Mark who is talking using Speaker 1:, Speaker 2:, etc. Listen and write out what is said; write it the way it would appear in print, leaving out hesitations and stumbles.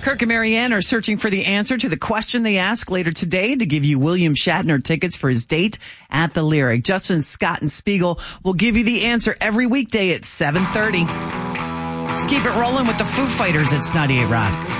Speaker 1: Kirk and Marianne are searching for the answer to the question they ask later today to give you William Shatner tickets for his date at the Lyric. Justin, Scott, and Spiegel will give you the answer every weekday at 7:30. Let's keep it rolling with the Foo Fighters. It's 98 Rod.